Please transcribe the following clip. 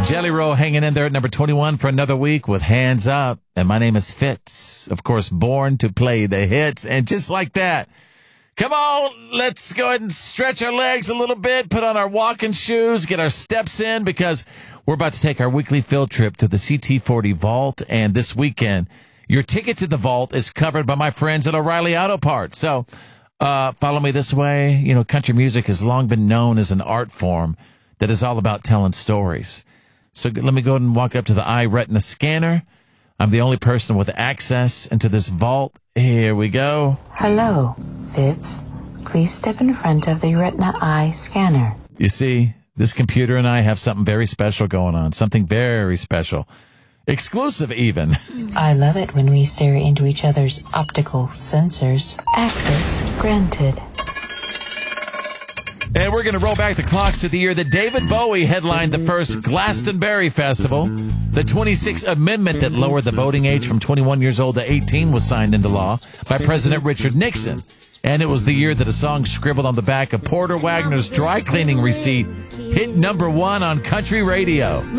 Jelly Roll hanging in there at number 21 for another week with Hands Up. And my name is Fitz, of course, born to play the hits. And just like that, come on, let's go ahead and stretch our legs a little bit, put on our walking shoes, get our steps in, because we're about to take our weekly field trip to the CT40 Vault. And this weekend, your ticket to the Vault is covered by my friends at O'Reilly Auto Parts. So follow me this way. You know, country music has long been known as an art form that is all about telling stories. So let me go ahead and walk up to the iRetina scanner. I'm the only person with access into this vault. Here we go. Hello, Fitz. Please step in front of the Retina Eye scanner. You see, this computer and I have something very special going on. Something very special. Exclusive, even. I love it when we stare into each other's optical sensors. Access granted. And we're going to roll back the clock to the year that David Bowie headlined the first Glastonbury Festival. The 26th Amendment that lowered the voting age from 21 years old to 18 was signed into law by President Richard Nixon. And it was the year that a song scribbled on the back of Porter Wagner's dry cleaning receipt hit number 1 on country radio.